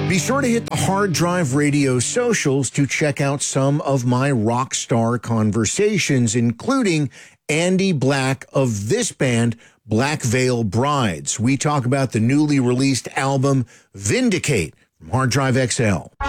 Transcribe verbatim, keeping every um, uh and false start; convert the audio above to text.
Be sure to hit the Hard Drive Radio socials to check out some of my rock star conversations, including Andy Black of this band, Black Veil Brides. We talk about the newly released album, Vindicate, from Hard Drive X L.